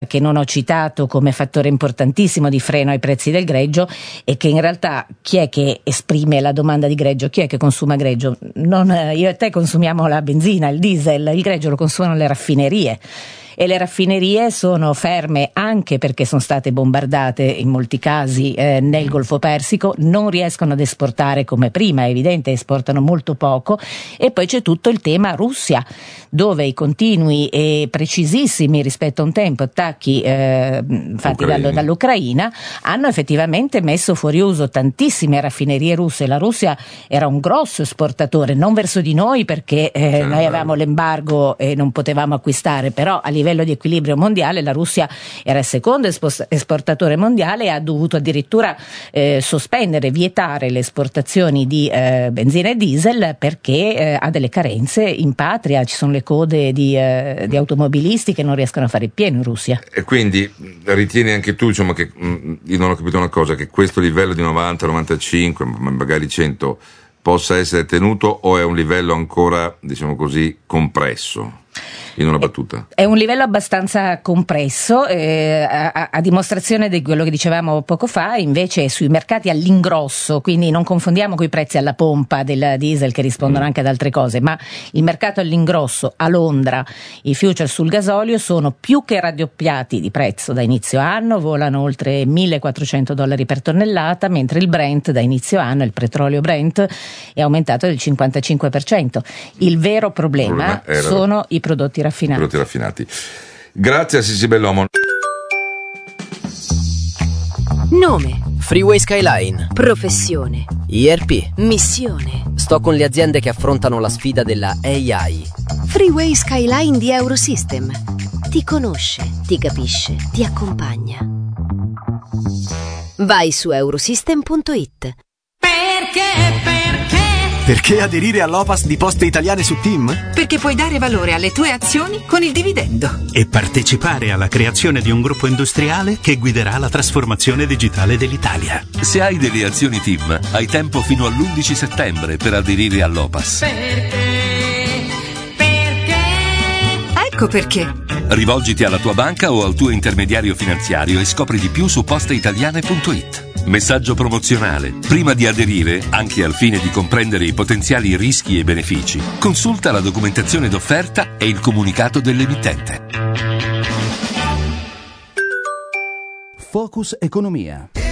che non ho citato come fattore importantissimo di freno ai prezzi del greggio, è che in realtà chi è che esprime la domanda di greggio? Chi è che consuma greggio? Io e te consumiamo la benzina, il diesel, il greggio lo consumano le raffinerie. E le raffinerie sono ferme anche perché sono state bombardate in molti casi nel Golfo Persico, non riescono ad esportare come prima, è evidente, esportano molto poco. E poi c'è tutto il tema Russia, dove i continui e precisissimi rispetto a un tempo attacchi fatti dall'Ucraina hanno effettivamente messo fuori uso tantissime raffinerie russe. La Russia era un grosso esportatore, non verso di noi perché noi avevamo l'embargo e non potevamo acquistare, però a livello di equilibrio mondiale la Russia era il secondo esportatore mondiale e ha dovuto addirittura sospendere, vietare le esportazioni di benzina e diesel perché ha delle carenze in patria. Ci sono le code di automobilisti che non riescono a fare il pieno in Russia. E quindi ritieni anche tu, insomma, che io non ho capito una cosa, che questo livello di 90, 95, magari 100 possa essere tenuto, o è un livello ancora, diciamo così, compresso? In una battuta. È un livello abbastanza compresso, a dimostrazione di quello che dicevamo poco fa. Invece sui mercati all'ingrosso, quindi non confondiamo coi prezzi alla pompa del diesel che rispondono anche ad altre cose, ma il mercato all'ingrosso a Londra, i futures sul gasolio sono più che raddoppiati di prezzo da inizio anno, volano oltre $1.400 per tonnellata, mentre il Brent da inizio anno, il petrolio Brent, è aumentato del 55%. Il vero problema sono i prodotti raffinati. Grazie a Sissi Bellomo. Nome: Freeway Skyline. professione: IRP. missione. Sto con le aziende che affrontano la sfida della AI. Freeway Skyline di Eurosystem. Ti conosce, ti capisce, ti accompagna. Vai su eurosystem.it. Perché aderire all'OPAS di Poste Italiane su TIM? Perché puoi dare valore alle tue azioni con il dividendo. E partecipare alla creazione di un gruppo industriale che guiderà la trasformazione digitale dell'Italia. Se hai delle azioni TIM, hai tempo fino all'11 settembre per aderire all'OPAS. Ecco perché. Rivolgiti alla tua banca o al tuo intermediario finanziario e scopri di più su posteitaliane.it. Messaggio promozionale. Prima di aderire, anche al fine di comprendere i potenziali rischi e benefici, consulta la documentazione d'offerta e il comunicato dell'emittente. Focus Economia.